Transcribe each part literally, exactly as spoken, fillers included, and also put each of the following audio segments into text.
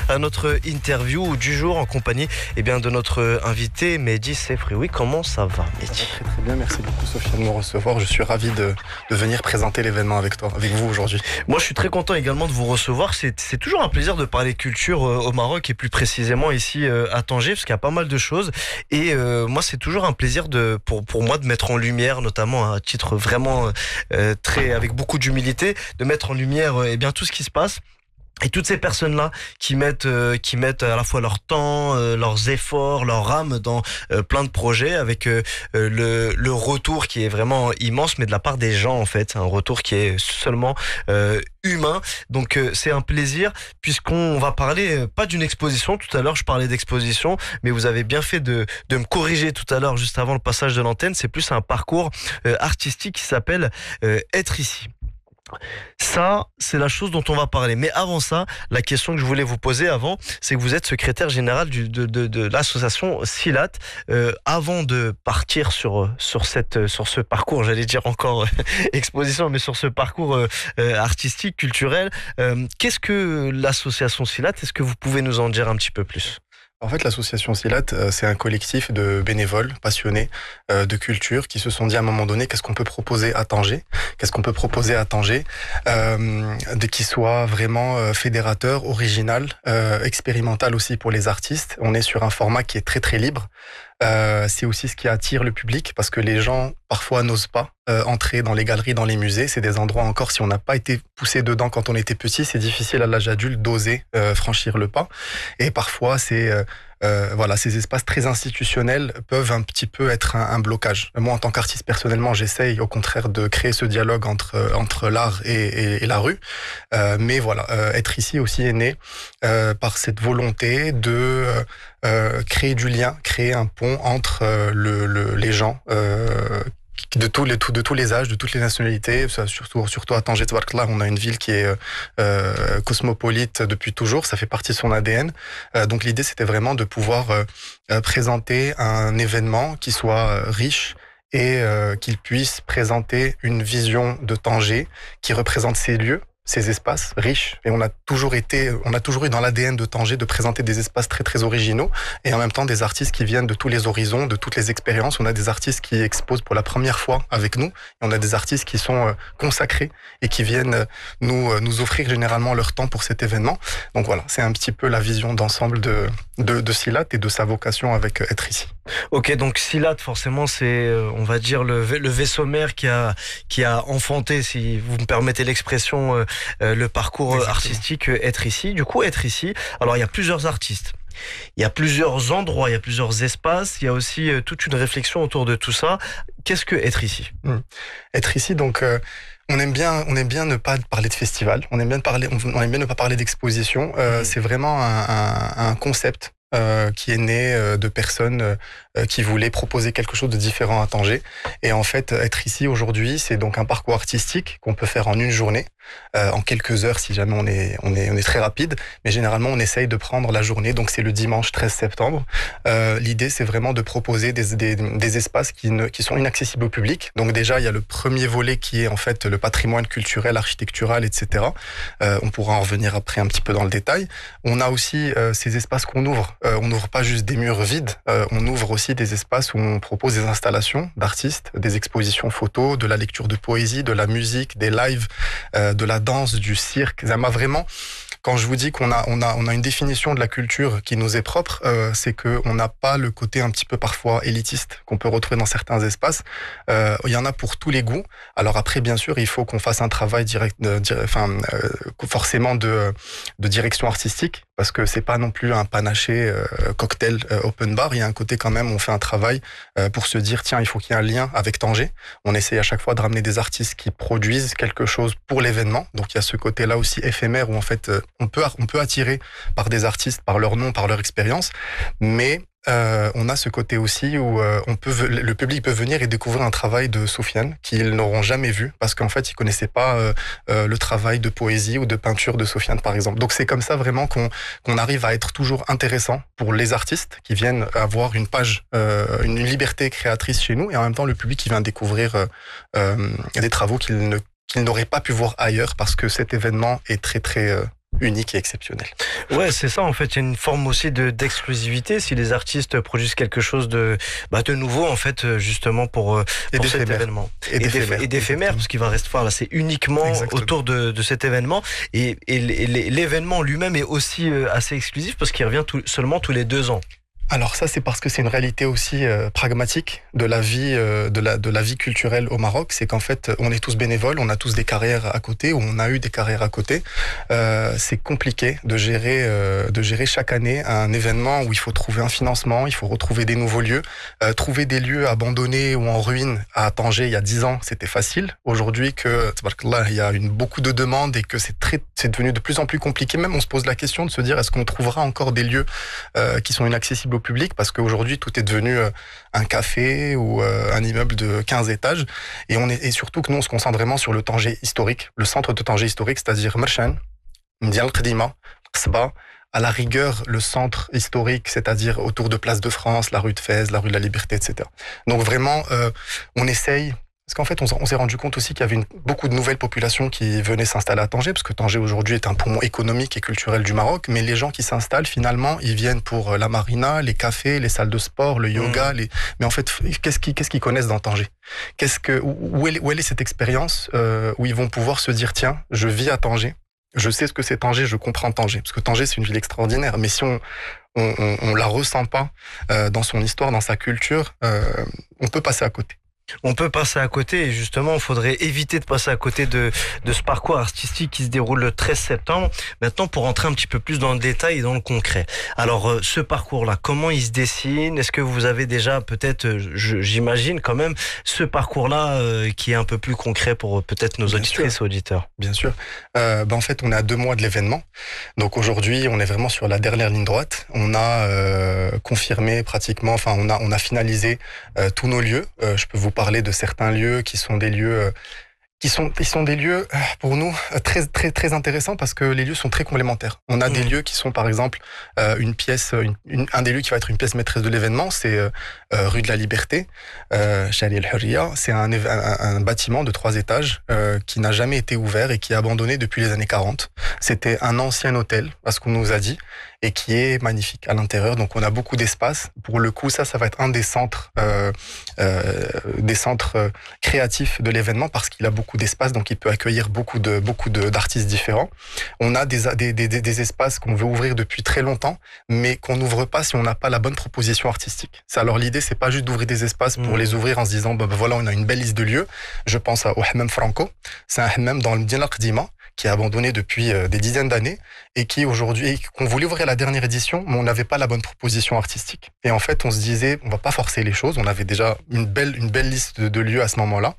à notre interview du jour en compagnie eh bien, de notre invité Mehdi Sefrioui. Comment ça va, Mehdi? Très très bien, merci beaucoup Sophia de me recevoir. Je suis ravi de, de venir présenter l'événement avec toi, avec vous aujourd'hui. Moi je suis très content également de vous recevoir. C'est, c'est toujours un plaisir de parler culture euh, au Maroc et plus précisément ici euh, à Tanger, parce qu'il y a pas mal de choses. Et euh, moi c'est toujours un plaisir de, pour, pour moi de mettre en lumière, notamment à titre vraiment euh, très avec beaucoup d'humilité, de mettre en lumière euh, eh bien, tout ce qui se passe. Et toutes ces personnes-là qui mettent, euh, qui mettent à la fois leur temps, euh, leurs efforts, leur âme dans euh, plein de projets, avec euh, le, le retour qui est vraiment immense, mais de la part des gens en fait, un retour qui est seulement euh, humain. Donc euh, c'est un plaisir puisqu'on va parler euh, pas d'une exposition. Tout à l'heure je parlais d'exposition, mais vous avez bien fait de, de me corriger tout à l'heure juste avant le passage de l'antenne. C'est plus un parcours euh, artistique qui s'appelle euh, Être ici. Ça, c'est la chose dont on va parler. Mais avant ça, la question que je voulais vous poser avant, c'est que vous êtes secrétaire général du, de, de, de l'association Silat. Euh, avant de partir sur, sur, cette, sur ce parcours, j'allais dire encore exposition, mais sur ce parcours euh, artistique, culturel, euh, qu'est-ce que l'association Silat? Est-ce que vous pouvez nous en dire un petit peu plus? En fait, l'association Silat, c'est un collectif de bénévoles passionnés euh, de culture qui se sont dit à un moment donné qu'est-ce qu'on peut proposer à Tanger, qu'est-ce qu'on peut proposer à Tanger, euh, de qui soit vraiment euh, fédérateur, original, euh, expérimental aussi pour les artistes. On est sur un format qui est très très libre. Euh, c'est aussi ce qui attire le public parce que les gens parfois n'osent pas euh, entrer dans les galeries, dans les musées. C'est des endroits encore, si on n'a pas été poussé dedans quand on était petit, c'est difficile à l'âge adulte d'oser euh, franchir le pas. Et parfois, c'est euh, euh, voilà, ces espaces très institutionnels peuvent un petit peu être un, un blocage. Moi, en tant qu'artiste, personnellement, j'essaye au contraire de créer ce dialogue entre entre l'art et, et, et la rue. Euh, mais voilà, euh, être ici aussi est né euh, par cette volonté de euh, Euh, créer du lien, créer un pont entre euh, le, le, les gens euh, de tous les de tous les âges, de toutes les nationalités. Surtout surtout à Tanger, là, on a une ville qui est euh, cosmopolite depuis toujours. Ça fait partie de son A D N. Euh, donc l'idée, c'était vraiment de pouvoir euh, présenter un événement qui soit riche et euh, qu'il puisse présenter une vision de Tanger qui représente ces lieux, ces espaces riches, et on a toujours été, on a toujours eu dans l'A D N de Tanger de présenter des espaces très très originaux et en même temps des artistes qui viennent de tous les horizons, de toutes les expériences. On a des artistes qui exposent pour la première fois avec nous et on a des artistes qui sont consacrés et qui viennent nous nous offrir généralement leur temps pour cet événement. Donc voilà, c'est un petit peu la vision d'ensemble de de, de Silat et de sa vocation avec Être ici. Ok, donc Silat, forcément, c'est, on va dire, le, le vaisseau mère qui a, qui a enfanté, si vous me permettez l'expression, euh, euh, le parcours Exactement. artistique Être ici. Du coup, Être ici, alors il y a plusieurs artistes. Il y a plusieurs endroits, il y a plusieurs espaces, il y a aussi euh, toute une réflexion autour de tout ça. Qu'est-ce que Être ici? mmh. Être ici, donc... Euh... On aime bien, on aime bien ne pas parler de festival. On aime bien parler, on aime bien ne pas parler d'exposition. Euh, mmh. C'est vraiment un, un, un concept euh, qui est né euh, de personnes euh, qui voulaient proposer quelque chose de différent à Tanger. Et en fait, Être ici aujourd'hui, c'est donc un parcours artistique qu'on peut faire en une journée, euh, en quelques heures si jamais on est, on est, on est très rapide. Mais généralement, on essaye de prendre la journée. Donc c'est le dimanche treize septembre. Euh, l'idée, c'est vraiment de proposer des, des, des espaces qui, ne, qui sont inaccessibles au public. Donc déjà, il y a le premier volet qui est en fait le patrimoine culturel, architectural, et cetera. Euh, on pourra en revenir après un petit peu dans le détail. On a aussi euh, ces espaces qu'on ouvre. Euh, on n'ouvre pas juste des murs vides, euh, on ouvre aussi des espaces où on propose des installations d'artistes, des expositions photos, de la lecture de poésie, de la musique, des lives, euh, de la danse, du cirque. Ça m'a vraiment... Quand je vous dis qu'on a, on a, on a une définition de la culture qui nous est propre, euh, c'est qu'on n'a pas le côté un petit peu parfois élitiste qu'on peut retrouver dans certains espaces. Euh, il y en a pour tous les goûts. Alors après, bien sûr, il faut qu'on fasse un travail direct, de, enfin, euh, forcément de, de direction artistique, parce que c'est pas non plus un panaché euh, cocktail euh, open bar. Il y a un côté quand même, on fait un travail euh, pour se dire, tiens, il faut qu'il y ait un lien avec Tanger. On essaye à chaque fois de ramener des artistes qui produisent quelque chose pour l'événement. Donc il y a ce côté-là aussi éphémère où en fait, euh, On peut, on peut attirer par des artistes, par leur nom, par leur expérience, mais euh, on a ce côté aussi où euh, on peut, le public peut venir et découvrir un travail de Sofiane qu'ils n'auront jamais vu parce qu'en fait, ils connaissaient pas euh, euh, le travail de poésie ou de peinture de Sofiane, par exemple. Donc c'est comme ça vraiment qu'on qu'on arrive à être toujours intéressant pour les artistes qui viennent avoir une page, euh, une liberté créatrice chez nous et en même temps le public qui vient découvrir euh, euh, des travaux qu'ils ne qu'ils n'auraient pas pu voir ailleurs parce que cet événement est très très euh, unique et exceptionnel. Ouais, c'est ça. En fait, il y a une forme aussi de d'exclusivité. Si les artistes produisent quelque chose de bah, de nouveau, en fait, justement pour, pour cet événement et d'éphémère, et d'éphémère, parce qu'il va rester. Enfin, là, c'est uniquement Exactement. autour de, de cet événement. Et, et l'événement lui-même est aussi assez exclusif parce qu'il revient tout, seulement tous les deux ans. Alors ça, c'est parce que c'est une réalité aussi euh, pragmatique de la vie, euh, de la de la vie culturelle au Maroc. C'est qu'en fait, on est tous bénévoles, on a tous des carrières à côté, ou on a eu des carrières à côté. Euh, c'est compliqué de gérer euh, de gérer chaque année un événement où il faut trouver un financement, il faut retrouver des nouveaux lieux, euh, trouver des lieux abandonnés ou en ruine. À Tanger, il y a dix ans, c'était facile. Aujourd'hui, que là, il y a une beaucoup de demandes et que c'est très, c'est devenu de plus en plus compliqué. Même, on se pose la question de se dire, est-ce qu'on trouvera encore des lieux euh, qui sont inaccessibles au public, parce qu'aujourd'hui tout est devenu un café ou un immeuble de quinze étages, et on est et surtout que nous on se concentre vraiment sur le Tanger historique, le centre de Tanger historique, c'est-à-dire Mershan, Mdial Qdima, Qsba, à la rigueur le centre historique, c'est-à-dire autour de Place de France, la rue de Fès, la rue de la Liberté, et cetera. Donc vraiment euh, on essaye. Parce qu'en fait, on s'est rendu compte aussi qu'il y avait une, beaucoup de nouvelles populations qui venaient s'installer à Tanger, parce que Tanger aujourd'hui est un poumon économique et culturel du Maroc, mais les gens qui s'installent, finalement, ils viennent pour la marina, les cafés, les salles de sport, le yoga, mmh. les... mais en fait, qu'est-ce qu'ils, qu'est-ce qu'ils connaissent dans Tanger? Qu'est-ce que, où, est, où est cette expérience euh, où ils vont pouvoir se dire, tiens, je vis à Tanger, je sais ce que c'est Tanger, je comprends Tanger, parce que Tanger, c'est une ville extraordinaire, mais si on on, on, on la ressent pas euh, dans son histoire, dans sa culture, euh, on peut passer à côté. On peut passer à côté, et justement, il faudrait éviter de passer à côté de, de ce parcours artistique qui se déroule le treize septembre. Maintenant, pour rentrer un petit peu plus dans le détail et dans le concret. Alors, euh, ce parcours-là, comment il se dessine? Est-ce que vous avez déjà, peut-être, j'imagine quand même, ce parcours-là euh, qui est un peu plus concret pour peut-être nos Bien auditrices sûr. et auditeurs? Bien sûr. Euh, ben, en fait, on est à deux mois de l'événement. Donc aujourd'hui, on est vraiment sur la dernière ligne droite. On a euh, confirmé pratiquement, enfin, on a, on a finalisé euh, tous nos lieux. Euh, je peux vous parler de certains lieux qui sont des lieux euh, qui sont qui sont des lieux pour nous très très très intéressants, parce que les lieux sont très complémentaires. On a mmh. des lieux qui sont par exemple euh, une pièce une, une, un des lieux qui va être une pièce maîtresse de l'événement, c'est euh, rue de la Liberté, euh, Chali El Hurriya. C'est un, un, un bâtiment de trois étages euh, qui n'a jamais été ouvert et qui est abandonné depuis les années quarante. C'était un ancien hôtel, à ce qu'on nous a dit, et qui est magnifique à l'intérieur. Donc on a beaucoup d'espace. Pour le coup, ça, ça va être un des centres, euh, euh, des centres euh, créatifs de l'événement, parce qu'il a beaucoup d'espace, donc il peut accueillir beaucoup de beaucoup de, d'artistes différents. On a des, des, des, des espaces qu'on veut ouvrir depuis très longtemps, mais qu'on n'ouvre pas si on n'a pas la bonne proposition artistique. C'est alors l'idée, c'est pas juste d'ouvrir des espaces pour mmh. les ouvrir en se disant, bah, bah voilà, on a une belle liste de lieux. Je pense à, au Hammam Franco. C'est un hammam dans le Mdina Qdima, qui est abandonné depuis euh, des dizaines d'années, et qui aujourd'hui, qu'on voulait ouvrir la dernière édition, mais on n'avait pas la bonne proposition artistique. Et en fait, on se disait, on va pas forcer les choses. On avait déjà une belle, une belle liste de, de lieux à ce moment-là.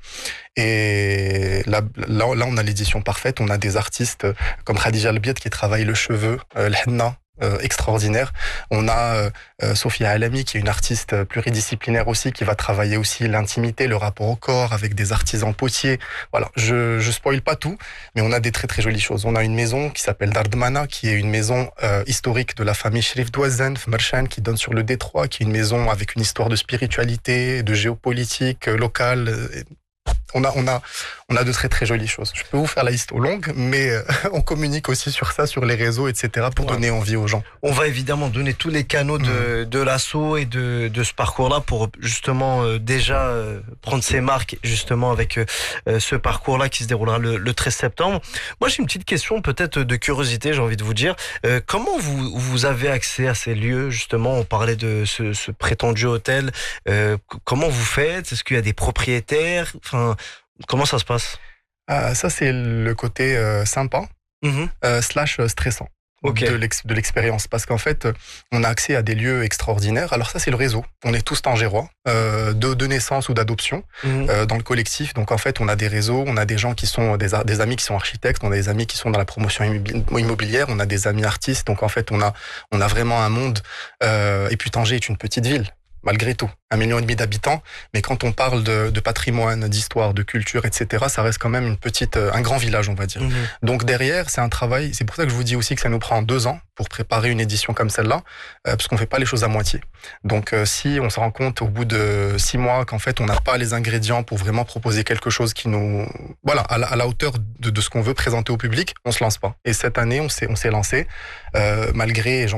Et là, là, là on a l'édition parfaite. On a des artistes comme Khadija Albiad qui travaille le cheveu, euh, le henna, Euh, extraordinaire. On a euh, Sophia Alami, qui est une artiste pluridisciplinaire aussi, qui va travailler aussi l'intimité, le rapport au corps, avec des artisans potiers. Voilà, je je spoil pas tout, mais on a des très très jolies choses. On a une maison qui s'appelle Dardmana, qui est une maison euh, historique de la famille Sherif Douazen, Mershan, qui donne sur le Détroit, qui est une maison avec une histoire de spiritualité, de géopolitique euh, locale. On a, on a, on a de très très jolies choses. Je peux vous faire la liste au longue, mais on communique aussi sur ça, sur les réseaux, et cetera, pour ouais. donner envie aux gens. On va évidemment donner tous les canaux de, mmh. de l'assaut et de, de ce parcours-là pour justement euh, déjà euh, prendre ses marques justement avec euh, ce parcours-là qui se déroulera le, le treize septembre. Moi, j'ai une petite question peut-être de curiosité, j'ai envie de vous dire. Euh, comment vous, vous avez accès à ces lieux, justement? On parlait de ce, ce prétendu hôtel. Euh, comment vous faites? Est-ce qu'il y a des propriétaires? Enfin, comment ça se passe? euh, Ça, c'est le côté euh, sympa, mmh. euh, slash stressant okay. de, l'ex- de l'expérience. Parce qu'en fait, on a accès à des lieux extraordinaires. Alors ça, c'est le réseau. On est tous tangérois, euh, de, de naissance ou d'adoption, mmh. euh, dans le collectif. Donc en fait, on a des réseaux, on a des gens qui sont des, des amis qui sont architectes, on a des amis qui sont dans la promotion immobilière, on a des amis artistes. Donc en fait, on a, on a vraiment un monde. Euh, et puis Tanger est une petite ville. malgré tout, un million et demi d'habitants, mais quand on parle de, de patrimoine, d'histoire, de culture, et cetera, ça reste quand même une petite, un grand village, on va dire. Mmh. Donc derrière, c'est un travail, c'est pour ça que je vous dis aussi que ça nous prend deux ans pour préparer une édition comme celle-là, euh, parce qu'on fait pas les choses à moitié. Donc euh, si on se rend compte au bout de six mois qu'en fait on n'a pas les ingrédients pour vraiment proposer quelque chose qui nous, voilà, à la, à la hauteur de, de ce qu'on veut présenter au public, on se lance pas. Et cette année, on s'est, on s'est lancé, euh, malgré, j'en